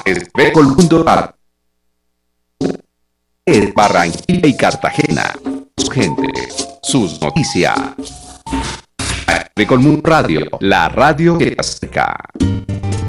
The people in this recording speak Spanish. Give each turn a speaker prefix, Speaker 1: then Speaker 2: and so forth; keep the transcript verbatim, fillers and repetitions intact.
Speaker 1: es Colmundo Radio. Es Barranquilla y Cartagena. Su gente, sus noticias. Colmundo Radio, la radio que te acerca.